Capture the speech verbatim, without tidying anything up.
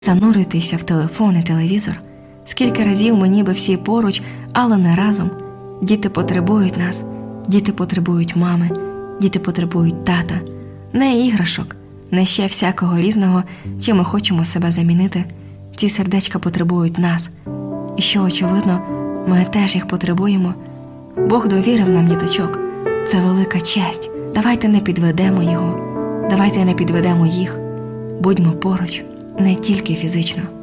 Занурюйтеся в телефон і телевізор. Скільки разів ми ніби всі поруч, але не разом. Діти потребують нас, діти потребують мами, діти потребують тата. Не іграшок, не ще всякого різного, чим ми хочемо себе замінити. Ці сердечка потребують нас. І що очевидно, ми теж їх потребуємо. Бог довірив нам діточок. Це велика честь. Давайте не підведемо його. Давайте не підведемо їх. Будьмо поруч, не тільки фізично.